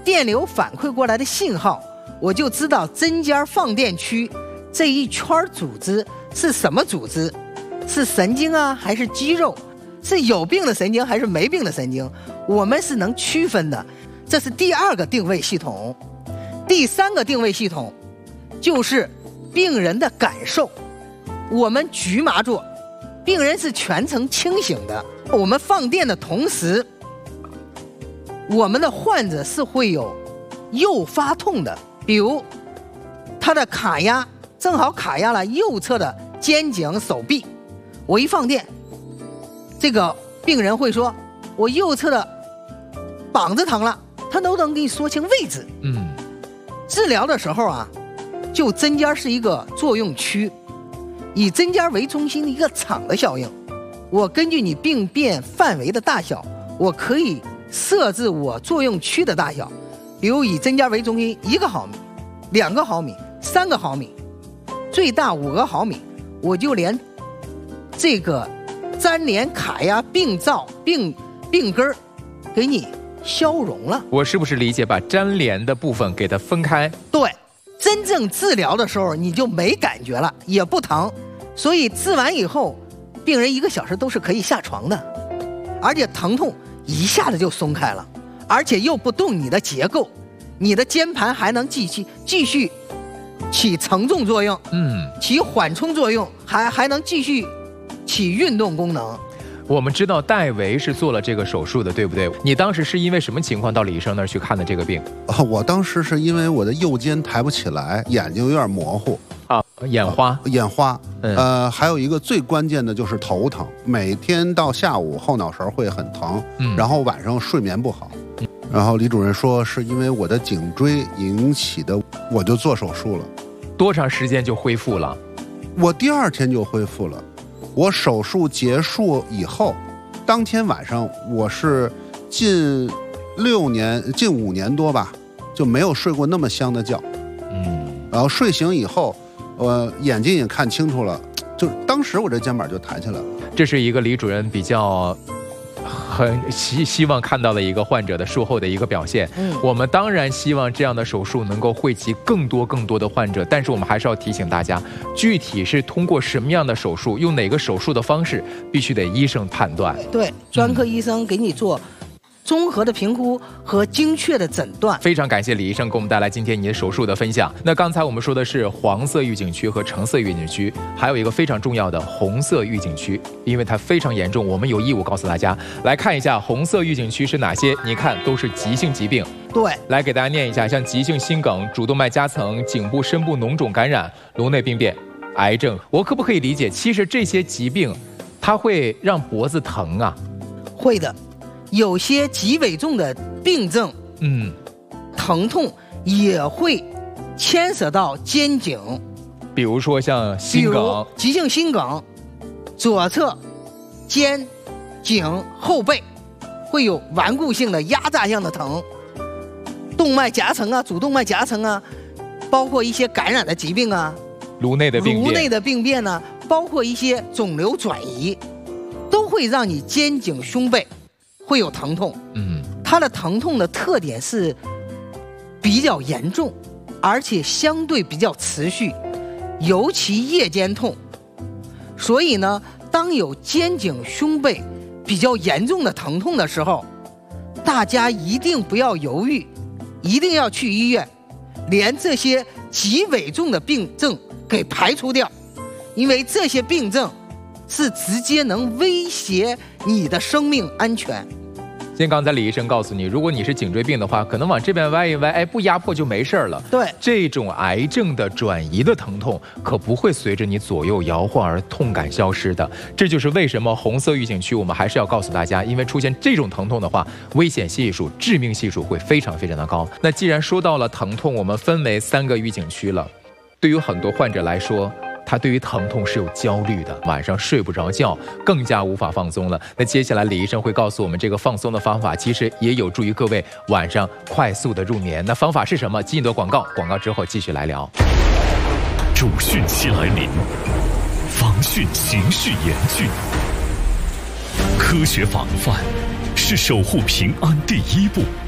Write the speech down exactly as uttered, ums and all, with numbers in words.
电流反馈过来的信号，我就知道针尖放电区这一圈组织是什么组织，是神经啊还是肌肉，是有病的神经还是没病的神经，我们是能区分的。这是第二个定位系统。第三个定位系统就是病人的感受。我们局麻坐，病人是全程清醒的，我们放电的同时，我们的患者是会有右发痛的，比如他的卡压正好卡压了右侧的肩颈手臂，我一放电，这个病人会说我右侧的膀子疼了，他都能给你说清位置。 嗯， 治疗的时候啊，就针尖是一个作用区，以针尖为中心的一个场的效应，我根据你病变范围的大小，我可以设置我作用区的大小，比如以针尖为中心一个毫米、两个毫米、三个毫米，最大五个毫米，我就连这个粘连卡压病灶病病根儿给你消融了。 我是不是理解把粘连的部分给它分开？ 对，真正治疗的时候你就没感觉了，也不疼，所以治完以后病人一个小时都是可以下床的，而且疼痛一下子就松开了，而且又不动你的结构，你的肩盘还能继续继续起承重作用， 嗯， 起缓冲作用，还还能继续起运动功能。 我们知道戴维是做了这个手术的，对不对？你当时是因为什么情况到李医生那儿去看的这个病？ 哦，我当时是因为我的右肩抬不起来，眼睛有点模糊啊，眼花， 呃、眼花。 嗯、 呃，还有一个最关键的就是头疼，每天到下午后脑勺会很疼， 嗯， 然后晚上睡眠不好。嗯、然后李主任说是因为我的颈椎引起的，我就做手术了。 多长时间就恢复了？ 我第二天就恢复了。我手术结束以后，当天晚上我是近六年、近五年多吧，就没有睡过那么香的觉。 嗯， 然后睡醒以后，我眼睛也看清楚了，就当时我这肩膀就抬起来了。 这是一个李主任比较很希希望看到的一个患者的术后的一个表现。 嗯， 我们当然希望这样的手术能够惠及更多更多的患者，但是我们还是要提醒大家，具体是通过什么样的手术，用哪个手术的方式，必须得医生判断。 对，专科医生给你做综合的评估和精确的诊断。 非常感谢李医生给我们带来今天你的手术的分享。那刚才我们说的是黄色预警区和橙色预警区，还有一个非常重要的红色预警区，因为它非常严重，我们有义务告诉大家。来看一下红色预警区是哪些，你看都是急性疾病。 对， 来给大家念一下，像急性心梗、主动脉夹层、颈部深部脓肿感染、颅内病变、癌症。我可不可以理解，其实这些疾病它会让脖子疼啊？ 会的。有些极危重的病症， 嗯， 疼痛也会牵涉到肩颈， 比如说像心梗， 急性心梗，左侧肩、颈、后背会有顽固性的压榨性的疼，动脉夹层啊，主动脉夹层啊，包括一些感染的疾病啊， 颅内的病变， 颅内的病变呢、啊，包括一些肿瘤转移，都会让你肩颈、胸背会有疼痛。 嗯， 它的疼痛的特点是比较严重，而且相对比较持续，尤其夜间痛。所以呢，当有肩颈、胸背比较严重的疼痛的时候，大家一定不要犹豫，一定要去医院，连这些极危重的病症给排除掉，因为这些病症是直接能威胁你的生命安全。 先刚才李医生告诉你，如果你是颈椎病的话，可能往这边歪一歪，哎，不压迫就没事了。 对， 这种癌症的转移的疼痛可不会随着你左右摇晃而痛感消失的。这就是为什么红色预警区我们还是要告诉大家，因为出现这种疼痛的话，危险系数、致命系数会非常非常的高。那既然说到了疼痛，我们分为三个预警区了。对于很多患者来说，他对于疼痛是有焦虑的，晚上睡不着觉，更加无法放松了。那接下来李医生会告诉我们这个放松的方法，其实也有助于各位晚上快速的入眠。那方法是什么？进一段广告，广告之后继续来聊。 主汛期来临，防汛形势严峻，科学防范是守护平安第一步。